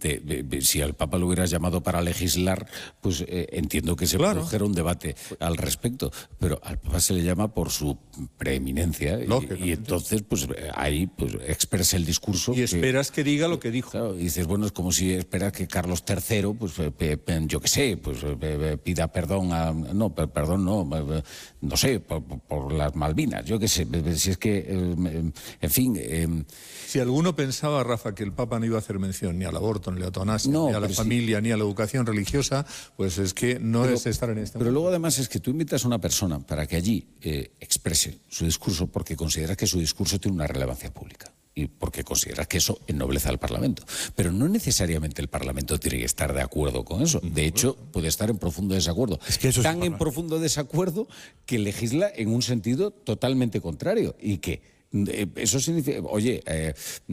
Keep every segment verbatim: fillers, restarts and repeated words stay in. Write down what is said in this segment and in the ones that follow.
evidentemente, si al Papa lo hubieras llamado para legislar, pues eh, entiendo que se Claro. produjera un debate al respecto, pero al Papa se le llama por su preeminencia y, y entonces pues ahí pues expresa el discurso. Y esperas que, que diga lo que dijo. Claro, y dices, bueno, es como si esperas que Carlos tercero, pues yo qué sé, pues pida perdón a... No, perdón, no, no sé, por, por las Malvinas, yo qué sé, si es que, en fin... Eh, si alguno pensaba, Rafa, que el Papa no iba a hacer mención ni al aborto, ni a la eutanasia, no, ni a la familia, sí. ni a la educación religiosa, pues es que no pero, es estar en este Pero momento. luego además es que tú invitas a una persona para que allí eh, exprese su discurso porque consideras que su discurso tiene una relevancia pública. Y porque consideras que eso ennoblece al Parlamento. Pero no necesariamente el Parlamento tiene que estar de acuerdo con eso. De hecho, puede estar en profundo desacuerdo. Es que eso Tan es en profundo desacuerdo que legisla en un sentido totalmente contrario. Y que eso significa, oye, eh,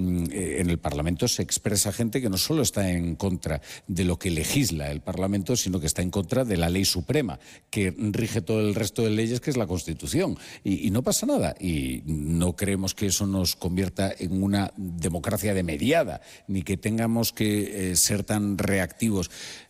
en el Parlamento se expresa gente que no solo está en contra de lo que legisla el Parlamento, sino que está en contra de la ley suprema, que rige todo el resto de leyes, que es la Constitución. Y, y no pasa nada. Y no creemos que eso nos convierta en una democracia de mediada, ni que tengamos que eh, ser tan reactivos.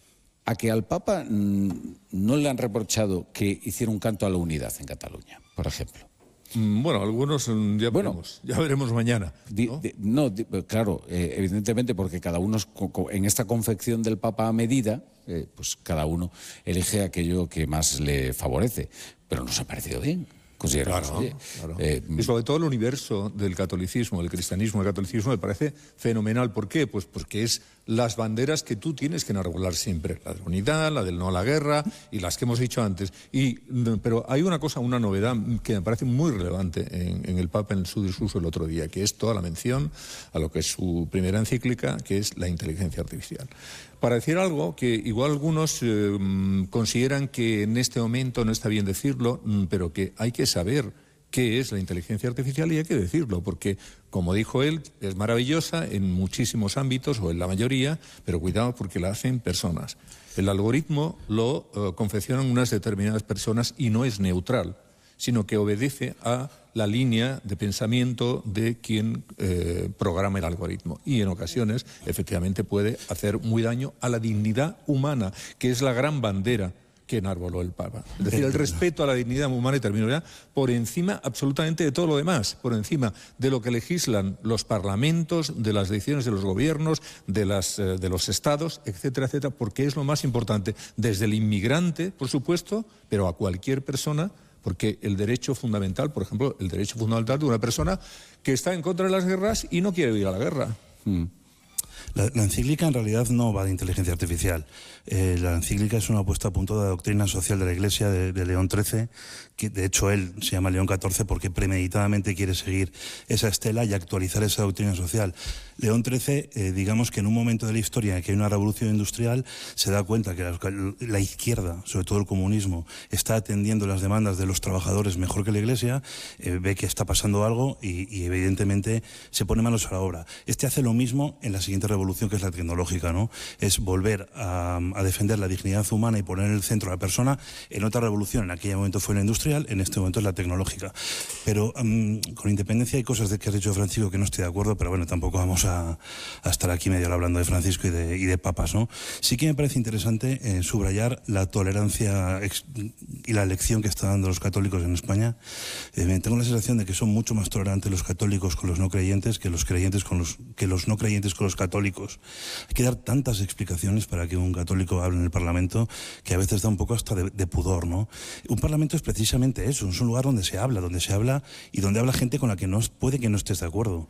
A que al Papa mmm, no le han reprochado que hiciera un canto a la unidad en Cataluña, por ejemplo. Bueno, algunos ya bueno, veremos, ya veremos mañana. Di, ¿no? Di, no di, claro, eh, evidentemente, porque cada uno, en esta confección del Papa a medida, eh, pues cada uno elige aquello que más le favorece. Pero nos ha parecido bien. Claro, oye, claro. Eh, y sobre todo el universo del catolicismo, del cristianismo, del catolicismo, me parece fenomenal. ¿Por qué? Pues porque es las banderas que tú tienes que enarbolar siempre. La de la unidad, la del no a la guerra y las que hemos dicho antes. Y, pero hay una cosa, una novedad que me parece muy relevante en, en el Papa en su discurso el otro día, que es toda la mención a lo que es su primera encíclica, que es la inteligencia artificial. Para decir algo que igual algunos eh, consideran que en este momento no está bien decirlo, pero que hay que saber qué es la inteligencia artificial y hay que decirlo, porque, como dijo él, es maravillosa en muchísimos ámbitos, o en la mayoría, pero cuidado porque la hacen personas. El algoritmo lo uh, confeccionan unas determinadas personas y no es neutral, sino que obedece a la línea de pensamiento de quien eh, programa el algoritmo. Y en ocasiones, efectivamente, puede hacer muy daño a la dignidad humana, que es la gran bandera que enarboló el Papa. Es decir, el respeto a la dignidad humana, y termino ya, por encima absolutamente de todo lo demás, por encima de lo que legislan los parlamentos, de las decisiones de los gobiernos, de, las, eh, de los estados, etcétera, etcétera, porque es lo más importante, desde el inmigrante, por supuesto, pero a cualquier persona, porque el derecho fundamental, por ejemplo, el derecho fundamental de una persona que está en contra de las guerras y no quiere ir a la guerra. Mm. La, la encíclica en realidad no va de inteligencia artificial. Eh, la encíclica es una puesta a punto de la doctrina social de la Iglesia de, de León trece, que de hecho él se llama León catorce porque premeditadamente quiere seguir esa estela y actualizar esa doctrina social. León trece, eh, digamos que en un momento de la historia en que hay una revolución industrial, se da cuenta que la, la izquierda, sobre todo el comunismo, está atendiendo las demandas de los trabajadores mejor que la Iglesia, eh, ve que está pasando algo y, y evidentemente se pone manos a la obra. Este hace lo mismo en la siguiente revolución, que es la tecnológica, ¿no? Es volver a, a defender la dignidad humana y poner en el centro a la persona. En otra revolución, en aquel momento fue la industrial, en este momento es la tecnológica. Pero um, con independencia hay cosas de que has dicho, Francisco, que no estoy de acuerdo, pero bueno, tampoco vamos a, a estar aquí medio hablando de Francisco y de, y de papas, ¿no? Sí que me parece interesante eh, subrayar la tolerancia ex, y la lección que están dando los católicos en España. Eh, tengo la sensación de que son mucho más tolerantes los católicos con los no creyentes que los creyentes con los, que los no creyentes con los católicos. Hay que dar tantas explicaciones para que un católico hable en el Parlamento que a veces da un poco hasta de, de pudor, ¿no? Un Parlamento es precisamente eso, es un lugar donde se habla, donde se habla y donde habla gente con la que no puede que no estés de acuerdo.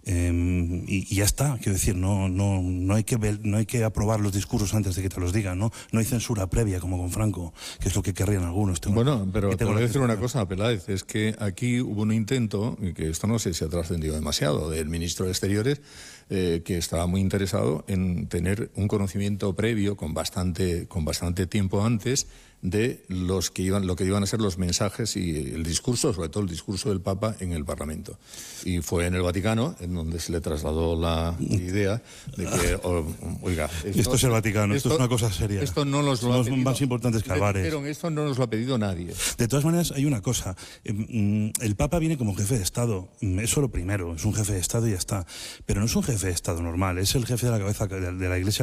Eh, y, y ya está, quiero decir, no, no, no, hay que ver, no hay que aprobar los discursos antes de que te los digan, ¿no? No hay censura previa como con Franco, que es lo que querrían algunos. Tengo, bueno, pero te voy a decir una que... cosa, Peláez, es que aquí hubo un intento, y que esto no sé si ha trascendido demasiado, del ministro de Exteriores, eh, que estaba muy interesado en tener un conocimiento previo con bastante, con bastante tiempo antes de los que iban, lo que iban a ser los mensajes y el discurso, sobre todo el discurso del Papa en el Parlamento. Y fue en el Vaticano, en donde se le trasladó la idea de que, oh, oiga... Esto, esto es el Vaticano, esto, esto es una cosa seria. Esto no nos lo Son ha los pedido, más importantes que Álvarez. Dijeron, esto no nos lo ha pedido nadie. De todas maneras, hay una cosa. El Papa viene como jefe de Estado. Eso lo primero, es un jefe de Estado y ya está. Pero no es un jefe de Estado normal, es el jefe de la cabeza de la Iglesia